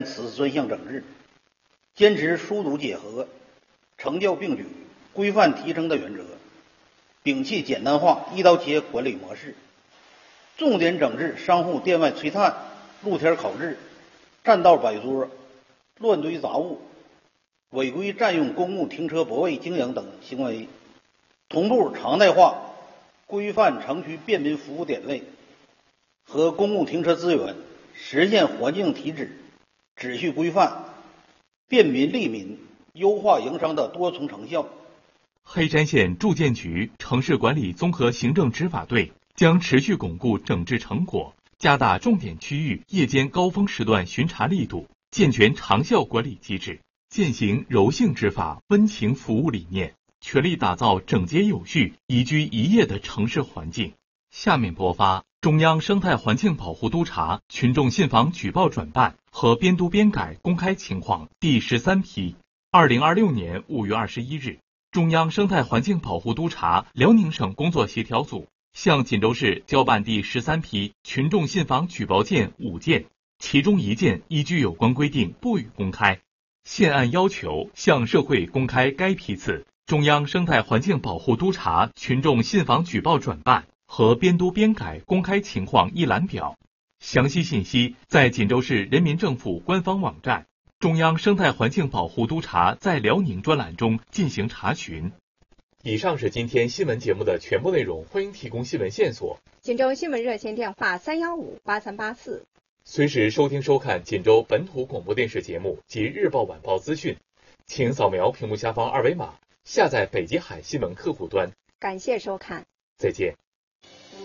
此专项整治，坚持疏堵结合、成教并举、规范提升的原则，摒弃简单化一刀切管理模式，重点整治商户店外催炭、露天烤制、占道摆桌、乱堆杂物、违规占用公共停车泊位经营等行为，同步常态化规范城区便民服务点位和公共停车资源，实现环境体制、秩序规范、便民利民、优化营商的多重成效。 黑山县住建局城市管理综合行政执法队将持续巩固整治成果，加大重点区域夜间高峰时段巡查力度，健全长效管理机制，践行柔性执法、温情服务理念，全力打造整洁有序、宜居宜业的城市环境。下面播发中央生态环境保护督察群众信访举报转办和编督编改公开情况第13批。2026年5月21日，中央生态环境保护督察辽宁省工作协调组向锦州市交办第13批群众信访举报件5件，其中1件依据有关规定不予公开。现按要求向社会公开该批次中央生态环境保护督察群众信访举报转办和编督编改公开情况一览表，详细信息在锦州市人民政府官方网站中央生态环境保护督察在辽宁专栏中进行查询。以上是今天新闻节目的全部内容，欢迎提供新闻线索。 锦州新闻热线电话315-8384。 随时收听收看锦州本土广播电视节目及日报晚报资讯，请扫描屏幕下方二维码，下载北极海新闻客户端。 感谢收看， 再见。